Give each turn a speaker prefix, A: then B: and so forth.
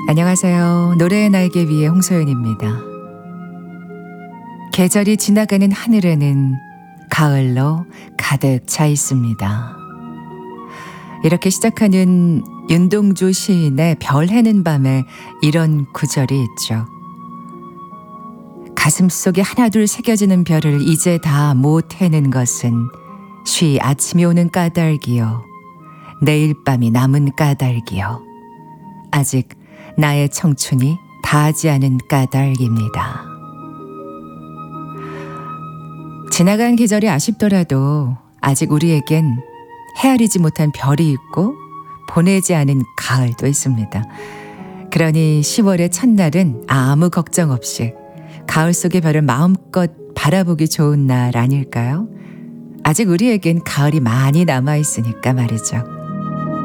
A: 안녕하세요. 노래의 날개 위의 홍소연입니다. 계절이 지나가는 하늘에는 가을로 가득 차 있습니다. 이렇게 시작하는 윤동주 시인의 별 해는 밤에 이런 구절이 있죠. 가슴속에 하나둘 새겨지는 별을 이제 다 못 해는 것은 쉬 아침이 오는 까닭이요 내일 밤이 남은 까닭이요 아직 나의 청춘이 다하지 않은 까닭입니다. 지나간 계절이 아쉽더라도 아직 우리에겐 헤아리지 못한 별이 있고 보내지 않은 가을도 있습니다. 그러니 10월의 첫날은 아무 걱정 없이 가을 속의 별을 마음껏 바라보기 좋은 날 아닐까요? 아직 우리에겐 가을이 많이 남아있으니까 말이죠.